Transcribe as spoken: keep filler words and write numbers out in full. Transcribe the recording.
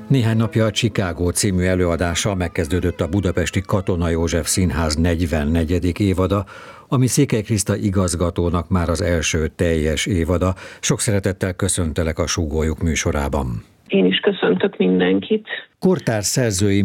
Néhány napja a Chicago című előadással megkezdődött a budapesti Katona József Színház negyvennegyedik évada, ami Székely Kriszta igazgatónak már az első teljes évada. Sok szeretettel köszöntelek a Súgójuk műsorában. Én is köszöntök mindenkit. Kortárs szerzői